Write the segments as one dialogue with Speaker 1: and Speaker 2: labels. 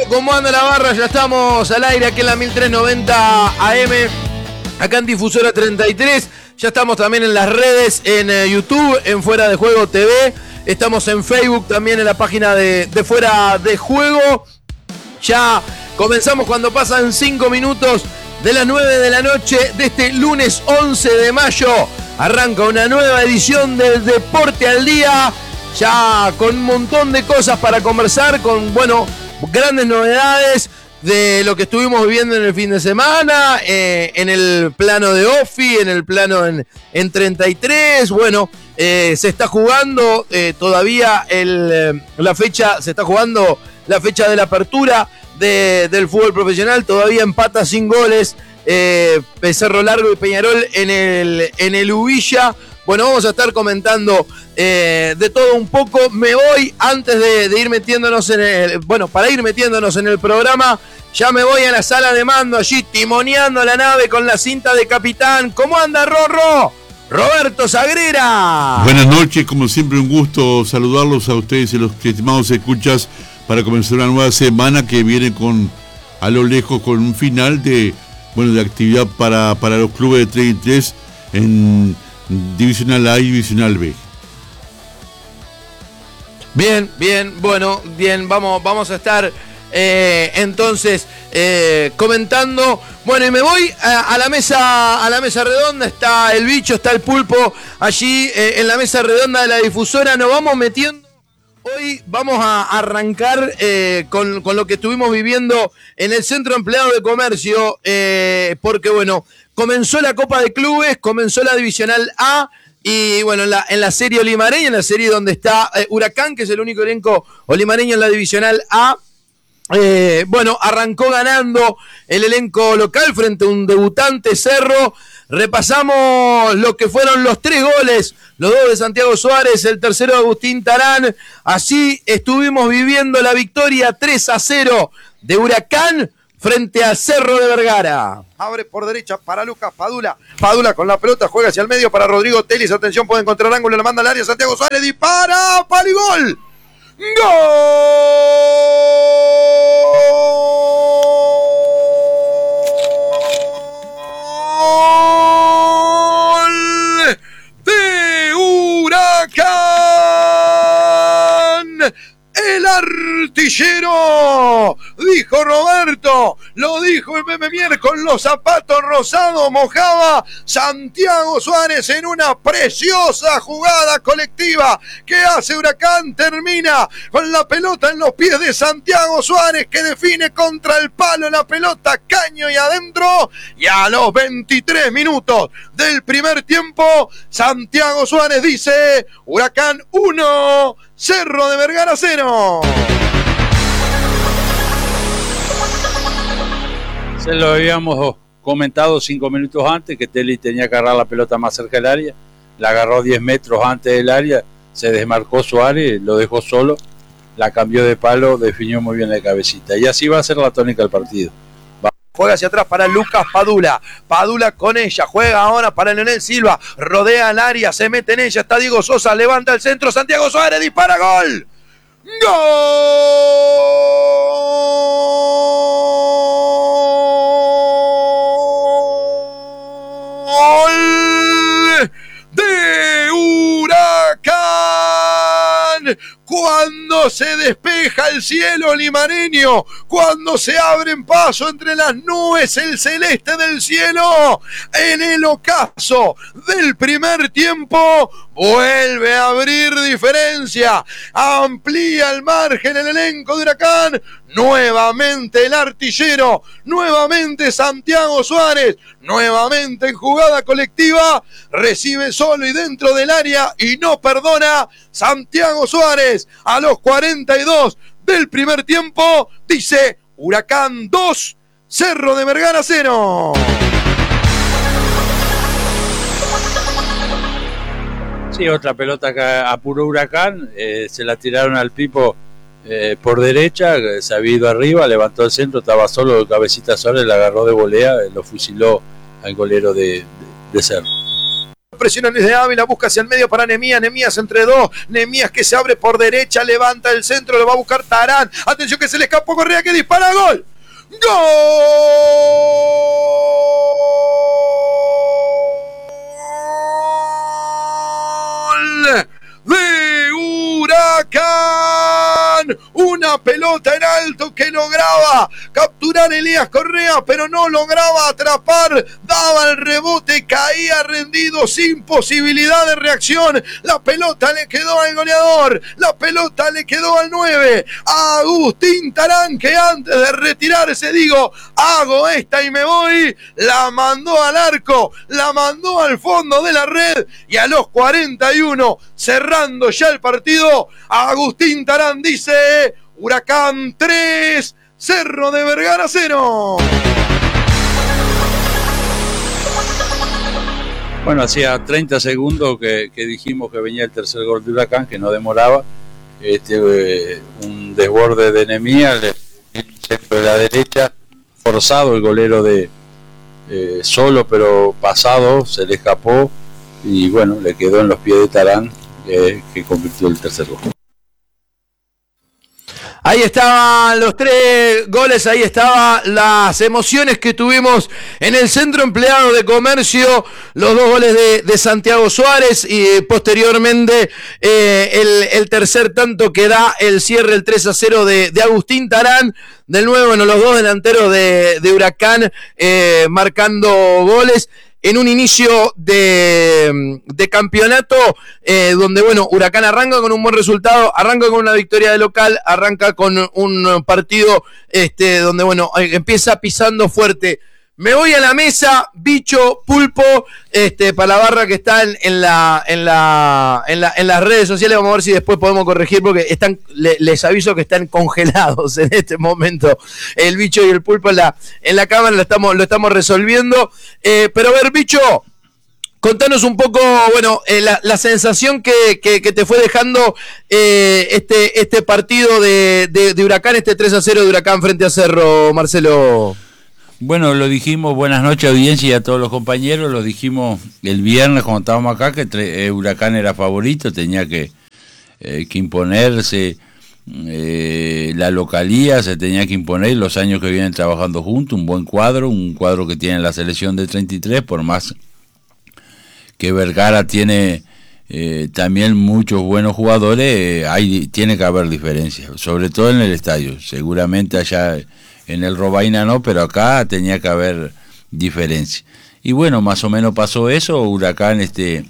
Speaker 1: ¿Cómo anda la barra? Ya estamos al aire aquí en la 1390 AM, acá en Difusora 33. Ya estamos también en las redes, en YouTube, en Fuera de Juego TV. Estamos en Facebook también en la página de Fuera de Juego. Ya comenzamos cuando pasan 5 minutos de las 9 de la noche de este lunes 11 de mayo. Arranca una nueva edición del Deporte al Día, ya con un montón de cosas para conversar, con, bueno, grandes novedades de lo que estuvimos viviendo en el fin de semana, en el plano de Ofi, en el plano en 33. Bueno, se está jugando todavía la fecha, se está jugando la fecha de la apertura del fútbol profesional. Todavía empata sin goles Cerro Largo y Peñarol en el Ubilla. Bueno, vamos a estar comentando de todo un poco. Me voy antes de ir metiéndonos para ir metiéndonos en el programa. Ya me voy a la sala de mando, allí timoneando la nave con la cinta de capitán. ¿Cómo anda, Rorro? Roberto Sagrera.
Speaker 2: Buenas noches, como siempre un gusto saludarlos a ustedes y los estimados escuchas para comenzar una nueva semana que viene a lo lejos con un final de actividad para los clubes de 3 y 3 en Divisional A y Divisional B. Bien, vamos a estar entonces comentando. Bueno, y me voy a la mesa redonda. Está el bicho, está el pulpo allí en la mesa redonda de la difusora. Nos vamos metiendo. Hoy vamos a arrancar con lo que estuvimos viviendo en el Centro Empleado de Comercio, porque bueno, comenzó la Copa de Clubes, comenzó la Divisional A, y bueno, en la serie olimareña, en la serie donde está Huracán, que es el único elenco olimareño en la Divisional A. Arrancó ganando el elenco local frente a un debutante Cerro. Repasamos lo que fueron los 3 goles, los 2 de Santiago Suárez, el tercero de Agustín Tarán. Así estuvimos viviendo la victoria 3-0 de Huracán frente a Cerro de Vergara.
Speaker 3: Abre por derecha para Lucas Padula. Padula con la pelota, juega hacia el medio para Rodrigo Telis. Atención, puede encontrar ángulo, la manda al área. Santiago Suárez dispara, palo y gol. ¡Gol! De Huracán. El artillero, dijo Roberto, lo dijo el Meme Mier, con los zapatos rosados mojaba Santiago Suárez en una preciosa jugada colectiva que hace Huracán. Termina con la pelota en los pies de Santiago Suárez, que define contra el palo la pelota, caño y adentro, y a los 23 minutos del primer tiempo Santiago Suárez dice: Huracán 1, Cerro de Vergara 0.
Speaker 4: Se lo habíamos comentado 5 minutos antes, que Teli tenía que agarrar la pelota más cerca del área. La agarró 10 metros antes del área, se desmarcó Suárez, lo dejó solo, la cambió de palo, definió muy bien la cabecita. Y así va a ser la tónica del partido.
Speaker 3: Juega hacia atrás para Lucas Padula. Padula con ella. Juega ahora para Leonel Silva. Rodea el área. Se mete en ella. Está Diego Sosa. Levanta el centro. Santiago Suárez dispara. ¡Gol! ¡Gol de Huracán! Cuando se despeja el cielo limareño, cuando se abren paso entre las nubes el celeste del cielo, en el ocaso del primer tiempo, vuelve a abrir diferencia, amplía el margen el elenco de Huracán, nuevamente el artillero, nuevamente Santiago Suárez, nuevamente en jugada colectiva, recibe solo y dentro del área y no perdona. Santiago Suárez a los 42 del primer tiempo dice: Huracán 2, Cerro de Vergara 0.
Speaker 4: Sí, otra pelota que apuró Huracán, se la tiraron al Pipo por derecha, se había ido arriba, levantó el centro, estaba solo, Cabecita Suárez la agarró de volea, lo fusiló al golero de Cerro.
Speaker 3: Presionan desde Ávila, busca hacia el medio para Nemías. Nemías entre dos. Nemías que se abre por derecha, levanta el centro, lo va a buscar Tarán. Atención que se le escapó Correa, que dispara. ¡Gol! ¡Gol! De Huracán, una pelota en alto que lograba capturar Elías Correa, pero no lograba atrapar, daba el rebote, caía rendido sin posibilidad de reacción. La pelota le quedó al goleador, la pelota le quedó al 9, a Agustín Tarán, que antes de retirarse digo, hago esta y me voy, la mandó al arco, la mandó al fondo de la red, y a los 41, cerrando ya el partido, Agustín Tarán dice: Huracán 3, Cerro de Vergara 0.
Speaker 4: Bueno, hacía 30 segundos que dijimos que venía el tercer gol de Huracán, que no demoraba. Un desborde de Nemías, el centro de la derecha, forzado el golero de solo, pero pasado, se le escapó y bueno, le quedó en los pies de Tarán, que convirtió el tercer gol.
Speaker 2: Ahí estaban los 3 goles, ahí estaban las emociones que tuvimos en el Centro Empleado de Comercio, los 2 goles de Santiago Suárez y posteriormente el tercer tanto que da el cierre, el 3-0 de Agustín Tarán. Del nuevo, bueno, los 2 delanteros de Huracán marcando goles en un inicio de campeonato donde, bueno, Huracán arranca con un buen resultado, arranca con una victoria de local, arranca con un partido donde, bueno, empieza pisando fuerte. Me voy a la mesa, Bicho, Pulpo, para la barra que está en las redes sociales. Vamos a ver si después podemos corregir, porque les aviso que están congelados en este momento. El Bicho y el Pulpo en la cámara lo estamos resolviendo. Pero a ver, Bicho, contanos un poco, bueno, la sensación que te fue dejando este partido de Huracán, este 3-0 de Huracán frente a Cerro, Marcelo.
Speaker 4: Bueno, lo dijimos, buenas noches audiencia y a todos los compañeros, lo dijimos el viernes cuando estábamos acá, que Huracán era favorito, tenía que imponerse, la localía se tenía que imponer, los años que vienen trabajando juntos, un buen cuadro, un cuadro que tiene la selección de 33, por más que Vergara tiene también muchos buenos jugadores, tiene que haber diferencias, sobre todo en el estadio, seguramente allá en el Robaina no, pero acá tenía que haber diferencia. Y bueno, más o menos pasó eso. Huracán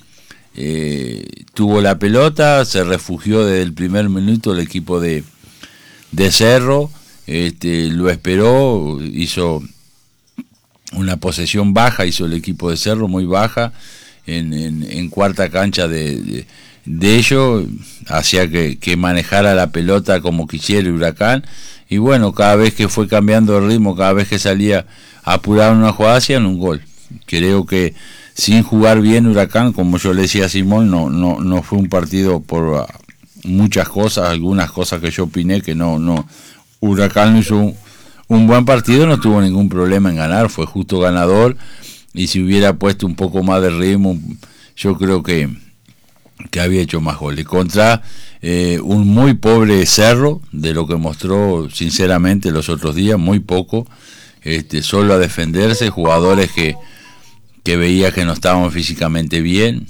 Speaker 4: tuvo la pelota, se refugió desde el primer minuto el equipo de Cerro, lo esperó, hizo una posesión baja, hizo el equipo de Cerro muy baja, en cuarta cancha de ellos, hacía que manejara la pelota como quisiera Huracán. Y bueno, cada vez que fue cambiando el ritmo, cada vez que salía a apurar una jugada, hacían un gol. Creo que sin jugar bien Huracán, como yo le decía a Simón, no fue un partido por muchas cosas, algunas cosas que yo opiné que no Huracán hizo un buen partido, no tuvo ningún problema en ganar, fue justo ganador, y si hubiera puesto un poco más de ritmo, yo creo que había hecho más goles. Contra un muy pobre Cerro, de lo que mostró sinceramente los otros días, muy poco, solo a defenderse, jugadores que veía que no estaban físicamente bien.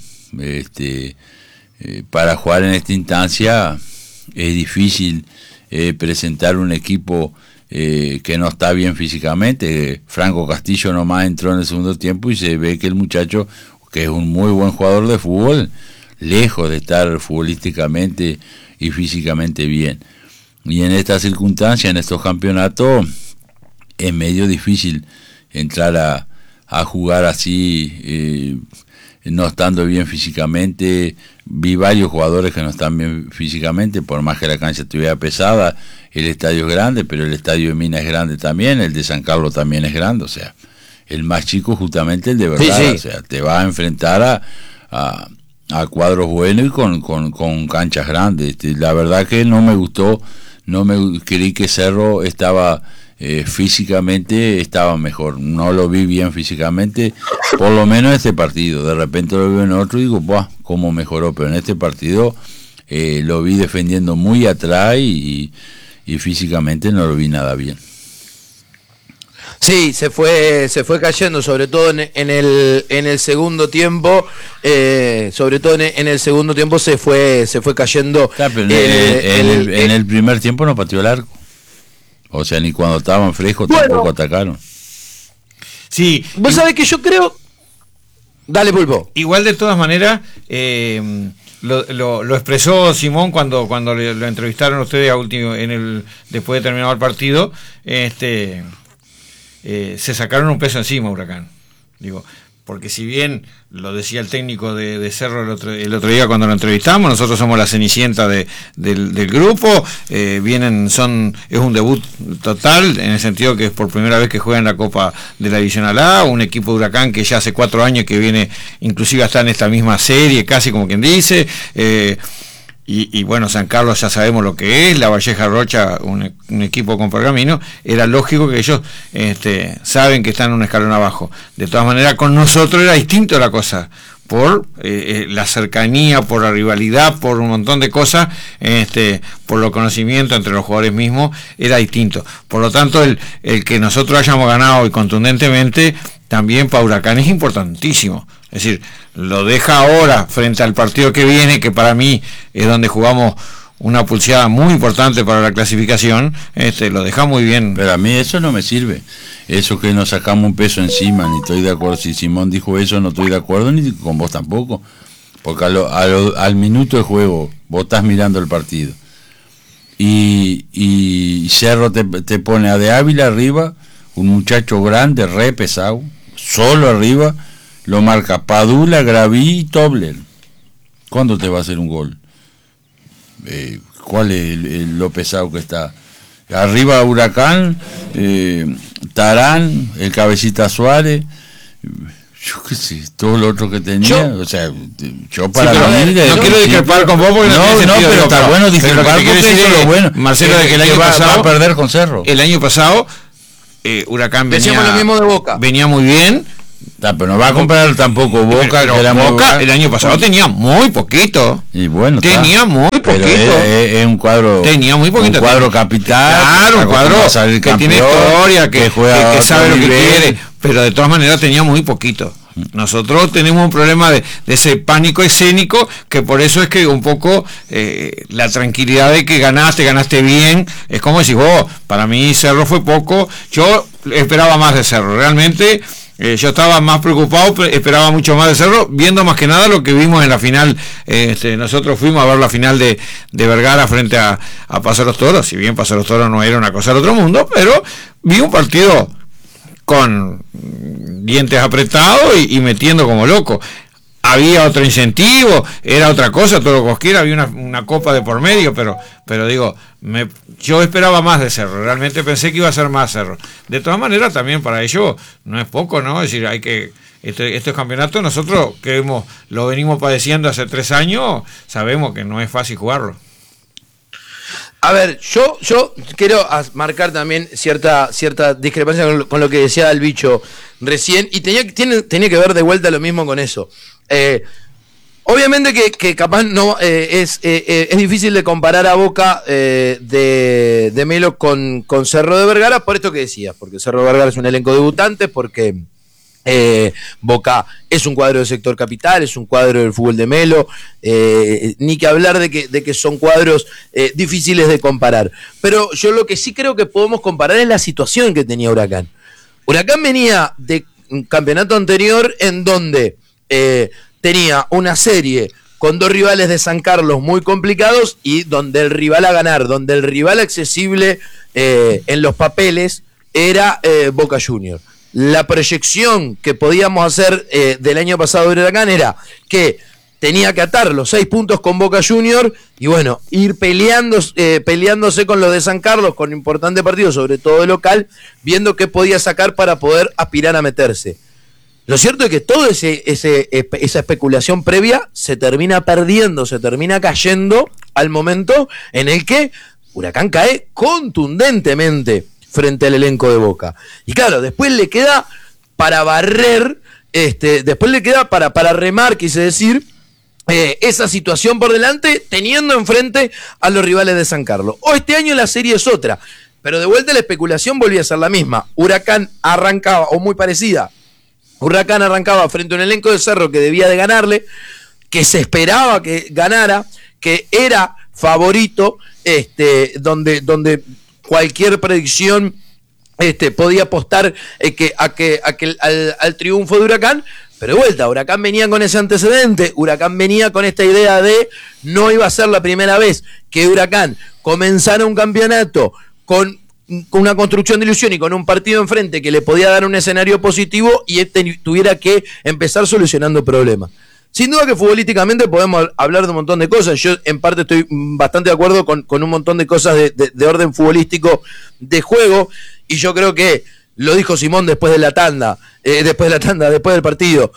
Speaker 4: Para jugar en esta instancia es difícil presentar un equipo que no está bien físicamente. Franco Castillo nomás entró en el segundo tiempo y se ve que el muchacho, que es un muy buen jugador de fútbol, lejos de estar futbolísticamente y físicamente bien. Y en estas circunstancias, en estos campeonatos, es medio difícil entrar a jugar así, no estando bien físicamente. Vi varios jugadores que no están bien físicamente, por más que la cancha estuviera pesada. El estadio es grande, pero el estadio de Mina es grande también, el de San Carlos también es grande, o sea, el más chico justamente el de verdad, sí. O sea, te va a enfrentar a cuadros buenos y con canchas grandes. La verdad que no me gustó, creí que Cerro estaba físicamente estaba mejor. No lo vi bien físicamente, por lo menos en este partido. De repente lo veo en otro y digo, ¡buah! ¿Cómo mejoró? Pero en este partido lo vi defendiendo muy atrás y físicamente no lo vi nada bien.
Speaker 2: Sí, se fue cayendo, sobre todo en el segundo tiempo, sobre todo en el segundo tiempo se fue cayendo.
Speaker 4: Claro, pero en el primer tiempo no pateó el arco. O sea, ni cuando estaban frescos tampoco atacaron.
Speaker 5: Sí.
Speaker 2: Vos sabés que yo creo... Dale, Pulpo.
Speaker 5: Igual de todas maneras, lo expresó Simón cuando lo entrevistaron a ustedes después de terminar el partido. Se sacaron un peso encima, Huracán. Digo, porque si bien lo decía el técnico de Cerro el otro día cuando lo entrevistamos, nosotros somos la cenicienta del grupo, es un debut total, en el sentido que es por primera vez que juegan la Copa de la Divisional A, un equipo de Huracán que ya hace 4 años que viene, inclusive está en esta misma serie, casi como quien dice, y bueno, San Carlos ya sabemos lo que es, La Valleja Rocha, un equipo con pergamino, era lógico que ellos saben que están un escalón abajo. De todas maneras, con nosotros era distinto la cosa, por la cercanía, por la rivalidad, por un montón de cosas, por los conocimientos entre los jugadores mismos, era distinto. Por lo tanto, el que nosotros hayamos ganado y contundentemente, también para Huracán es importantísimo. Es decir, lo deja ahora frente al partido que viene, que para mí es donde jugamos una pulseada muy importante para la clasificación, lo deja muy bien.
Speaker 4: Pero a mí eso no me sirve. Eso que nos sacamos un peso encima, ni estoy de acuerdo. Si Simón dijo eso, no estoy de acuerdo, ni con vos tampoco. Porque al minuto de juego, vos estás mirando el partido. Y Cerro te pone a De Ávila arriba, un muchacho grande, re pesado, solo arriba. Lo marca Padula, Graví y Tobler. ¿Cuándo te va a hacer un gol? ¿Cuál es lo pesado que está? Arriba Huracán, Tarán, el Cabecita Suárez, yo qué sé, todo lo otro que tenía. O sea, yo para mí...
Speaker 5: No quiero discrepar con vos porque
Speaker 4: no, pero está bueno discrepar porque eso es lo bueno.
Speaker 5: Marcelo, de que el año pasado
Speaker 4: va a perder con Cerro.
Speaker 5: El año pasado, Huracán
Speaker 2: decíamos lo mismo de Boca.
Speaker 5: Venía muy bien.
Speaker 4: Pero no va a comparar tampoco Boca, que era
Speaker 5: Boca el año pasado tenía muy poquito.
Speaker 4: Y bueno,
Speaker 5: tenía muy poquito.
Speaker 4: Es un cuadro.
Speaker 5: Tenía muy poquito.
Speaker 4: Un cuadro capital.
Speaker 5: Claro, un cuadro que tiene historia, que juega, que sabe lo que quiere. Pero de todas maneras tenía muy poquito. Nosotros tenemos un problema de ese pánico escénico, que por eso es que un poco la tranquilidad de que ganaste bien, es como decir, para mí Cerro fue poco, yo esperaba más de Cerro, realmente. Yo estaba más preocupado, esperaba mucho más de Cerro, viendo más que nada lo que vimos en la final. Nosotros fuimos a ver la final de Vergara frente a Paso de los Toros. Si bien Paso de los Toros no era una cosa del otro mundo, pero vi un partido con dientes apretados y metiendo como loco. Había otro incentivo, era otra cosa, todo lo que os quiera, había una copa de por medio, pero digo, yo esperaba más de Cerro, realmente pensé que iba a ser más Cerro. De todas maneras, también para ello no es poco, ¿no? Es decir, hay que estos campeonatos nosotros que lo venimos padeciendo hace 3 años, sabemos que no es fácil jugarlo.
Speaker 2: A ver, yo quiero marcar también cierta discrepancia con lo que decía el bicho recién, y tenía que ver de vuelta lo mismo con eso. Obviamente que capaz no es difícil de comparar a Boca de Melo con Cerro de Vergara, por esto que decías, porque Cerro de Vergara es un elenco debutante, porque Boca es un cuadro del sector capital, es un cuadro del fútbol de Melo, ni que hablar de que son cuadros difíciles de comparar. Pero yo lo que sí creo que podemos comparar es la situación que tenía Huracán. Huracán venía de un campeonato anterior en donde tenía una serie con 2 rivales de San Carlos muy complicados, y donde el rival a ganar, donde el rival accesible en los papeles era Boca Juniors. La proyección que podíamos hacer del año pasado de Huracán era que tenía que atar los 6 puntos con Boca Juniors y bueno, ir peleándose con los de San Carlos, con importantes partidos, sobre todo de local, viendo qué podía sacar para poder aspirar a meterse. Lo cierto es que toda esa especulación previa se termina perdiendo, se termina cayendo al momento en el que Huracán cae contundentemente frente al elenco de Boca. Y claro, después le queda para barrer, después le queda para remar, quise decir, esa situación por delante, teniendo enfrente a los rivales de San Carlos. O este año la serie es otra, pero de vuelta la especulación volvía a ser la misma. Huracán arrancaba, o muy parecida, Huracán arrancaba frente a un elenco de Cerro que debía de ganarle, que se esperaba que ganara, que era favorito, donde cualquier predicción podía apostar al triunfo de Huracán. Pero de vuelta, Huracán venía con ese antecedente, Huracán venía con esta idea de no iba a ser la primera vez que Huracán comenzara un campeonato con una construcción de ilusión y con un partido enfrente que le podía dar un escenario positivo y tuviera que empezar solucionando problemas. Sin duda que futbolísticamente podemos hablar de un montón de cosas. Yo en parte estoy bastante de acuerdo con un montón de cosas de orden futbolístico de juego, y yo creo que lo dijo Simón después del partido.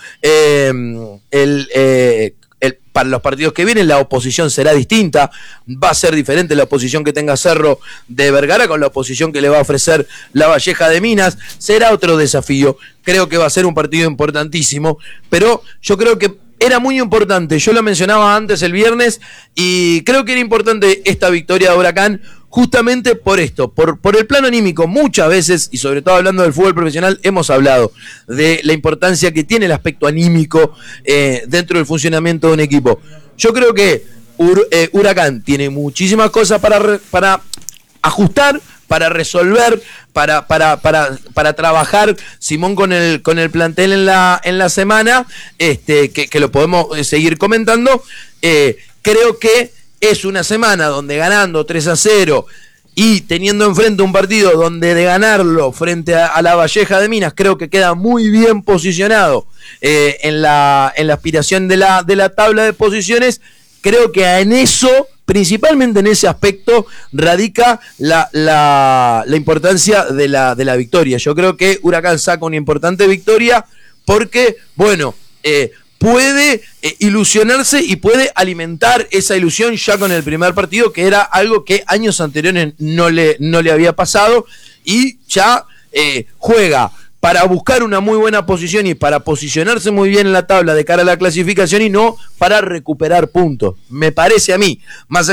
Speaker 2: Para los partidos que vienen la oposición será distinta, va a ser diferente la oposición que tenga Cerro de Vergara con la oposición que le va a ofrecer La Valleja de Minas, será otro desafío, creo que va a ser un partido importantísimo, pero yo creo que era muy importante, yo lo mencionaba antes el viernes, y creo que era importante esta victoria de Huracán, justamente por esto, por el plano anímico. Muchas veces, y sobre todo hablando del fútbol profesional, hemos hablado de la importancia que tiene el aspecto anímico dentro del funcionamiento de un equipo. Yo creo que Huracán tiene muchísimas cosas para ajustar, para resolver, para trabajar, Simón, con el plantel en la semana, que lo podemos seguir comentando. Creo que es una semana donde ganando 3-0 y teniendo enfrente un partido donde de ganarlo frente a La Valleja de Minas, creo que queda muy bien posicionado en la aspiración de la tabla de posiciones. Creo que en eso, principalmente en ese aspecto, radica la importancia de la victoria. Yo creo que Huracán saca una importante victoria porque, bueno, puede ilusionarse y puede alimentar esa ilusión ya con el primer partido, que era algo que años anteriores no le había pasado, y ya juega para buscar una muy buena posición y para posicionarse muy bien en la tabla de cara a la clasificación y no para recuperar puntos, me parece a mí. Más